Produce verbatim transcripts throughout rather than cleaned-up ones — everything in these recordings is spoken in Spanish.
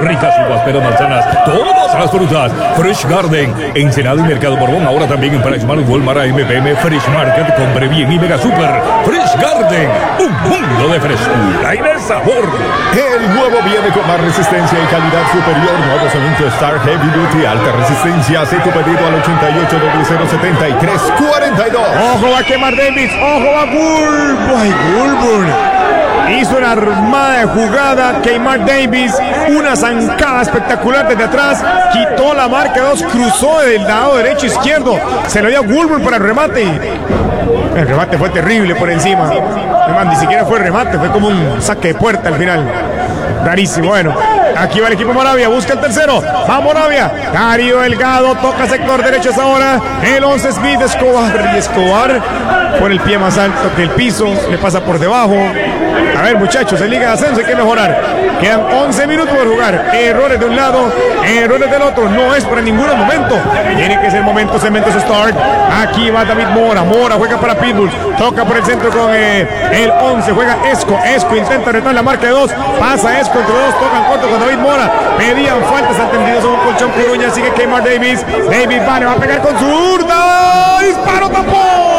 ricas uvas, pero manzanas, todas las frutas. Fresh Garden, Ensenada y Mercado Borbón, ahora también en Price Mart, Walmart, A M P M, Fresh Market, Compre Bien y Mega Super. Fresh Garden, un mundo de frescura y de sabor. El huevo viene con más resistencia y calidad superior. Nuevo Soluto Star Heavy Duty, alta resistencia. Haz tu pedido al ochenta y ocho, cero setenta y tres, cuarenta y dos. Ojo va a quemar Davis, ojo va Gulburn. Gulburn hizo una armada de jugada. Keymar Davis, una zancada espectacular desde atrás, quitó la marca dos, cruzó del lado derecho izquierdo, se lo dio a Gulburn para el remate. El remate fue terrible por encima. Además, ni siquiera fue remate, fue como un saque de puerta al final. Rarísimo. Bueno, aquí va el equipo Moravia, busca el tercero. Va Moravia. Darío Delgado toca sector derecho ahora. El once Smith, Escobar. Y Escobar por el pie más alto que el piso, le pasa por debajo. A ver, muchachos, en Liga de Ascenso hay que mejorar. Quedan once minutos por jugar. Errores de un lado, errores del otro. No es para ningún momento. Tiene que ser momento, Cementos Start. Aquí va David Mora. Mora juega para Pitbull. Toca por el centro con eh, el once. Juega Esco. Esco intenta retar la marca de dos. Pasa Esco entre dos. Tocan corto con David Mora. Pedían faltas atendidos a un colchón Coruña. Sigue Keymar Davis. Davis va, le va a pegar con su zurda. Disparo, tapó.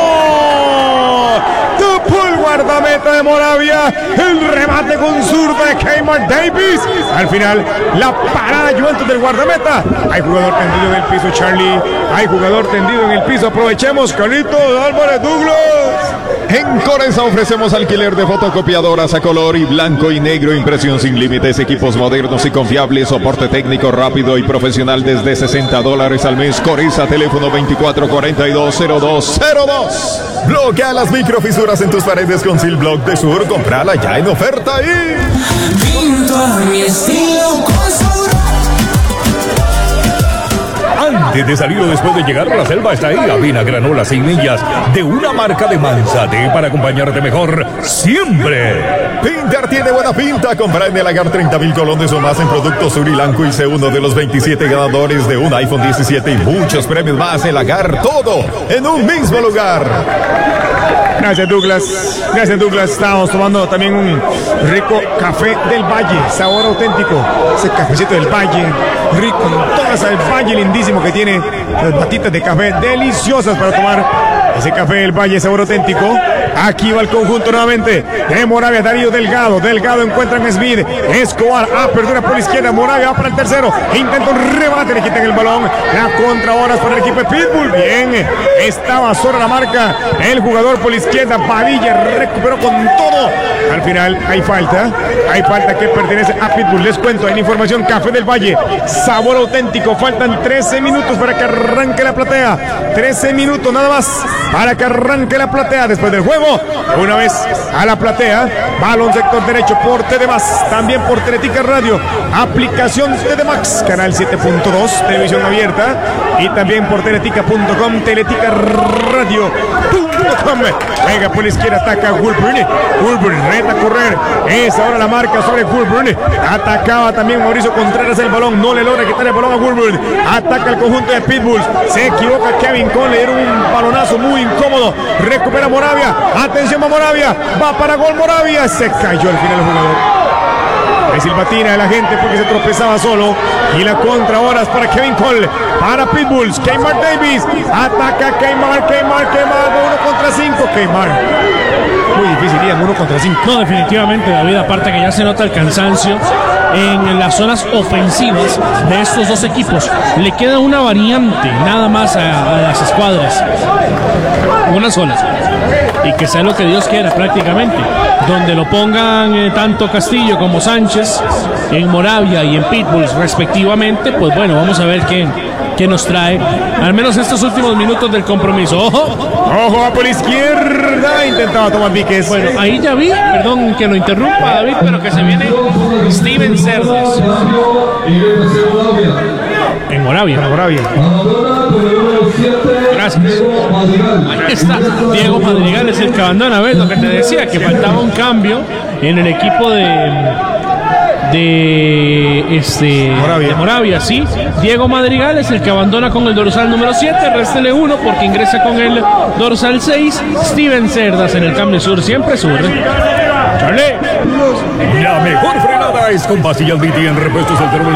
Tapó el guardameta de Moravia. El remate con zurda de Keymar Davis. Al final, la parada Juventus del guardameta. Hay jugador tendido en el piso, Charlie. Hay jugador tendido en el piso. Aprovechemos, Carlitos Álvarez Douglas. En Coresa ofrecemos alquiler de fotocopiadoras a color y blanco y negro, impresión sin límites, equipos modernos y confiables, soporte técnico rápido y profesional desde sesenta dólares al mes. Coresa, teléfono veinticuatro cuarenta y dos, cero dos cero dos. Bloquea las microfisuras en tus paredes con Sil Block de Sur. Comprala ya en oferta y... Pinto a mi estilo con Sur. Antes de salir o después de llegar a la selva está ahí Avena Granola sin millas de una marca de Manzate para acompañarte mejor siempre. Pintar tiene buena pinta. Compra en el Agar treinta mil colones o más en productos Surilanco y sé uno de los veintisiete ganadores de un iPhone diecisiete y muchos premios más. El Agar, todo en un mismo lugar. Gracias, Douglas. Gracias, Douglas. Estamos tomando también un rico café del Valle, sabor auténtico. Ese cafecito del Valle, rico en toda esa del Valle lindísimo que tiene las batitas de café deliciosas para tomar. Ese café del Valle, sabor auténtico. Aquí va el conjunto nuevamente de Moravia. Darío Delgado. Delgado encuentra en Smith. Escobar. Apertura por la izquierda. Moravia va para el tercero. Intenta un rebate. Le quitan el balón. La contra ahora es para el equipo de Pitbull. Bien. Estaba sobre la marca. El jugador por la izquierda. Padilla recuperó con todo. Al final hay falta. Hay falta que pertenece a Pitbull. Les cuento en la información. Café del Valle. Sabor auténtico. Faltan trece minutos para que arranque la platea. trece minutos nada más para que arranque la platea después del juego. Una vez a la platea, balón sector derecho por T D más, también por Teletica Radio, aplicación T D Max, canal siete punto dos, televisión abierta, y también por teletica punto com, teletica radio punto com. Venga por la izquierda, ataca Gulburn. Gulburn reta a correr, es ahora la marca sobre Gulburn. Atacaba también Mauricio Contreras el balón, no le logra quitar el balón a Gulburn. Ataca el conjunto de Pitbulls, se equivoca Kevin Cole, le dieron un balonazo muy incómodo. Recupera Moravia, atención a Moravia, va para gol Moravia, se cayó al final el jugador. Hay silbatina de la gente porque se tropezaba solo. Y la contra ahora es para Kevin Cole, para Pitbulls. Keymar Davis, ataca Keymar, Keymar, Keymar, uno contra cinco, Keymar. Muy difícil, Ian, uno contra cinco. No, definitivamente, David, aparte que ya se nota el cansancio en las zonas ofensivas de estos dos equipos. Le queda una variante nada más a, a las escuadras, una sola, y que sea lo que Dios quiera prácticamente, donde lo pongan eh, tanto Castillo como Sánchez en Moravia y en Pitbulls respectivamente. Pues bueno, vamos a ver qué, qué nos trae al menos estos últimos minutos del compromiso. Ojo, ojo, va por la izquierda, intentaba tomar Víquez. Bueno, ahí ya vi, perdón que lo interrumpa, David, pero que se viene Steven Cerdas en Moravia. Para Moravia. Gracias. Ahí está Diego Madrigal, es el que abandona. A ver, lo que te decía, que faltaba un cambio en el equipo de de este Moravia. de Moravia, sí. Diego Madrigal es el que abandona con el dorsal número siete, réstele uno porque ingresa con el dorsal seis. Steven Cerdas en el cambio sur, siempre sur. Charlie, la mejor frenada es con pastillas B T en repuestos alternos.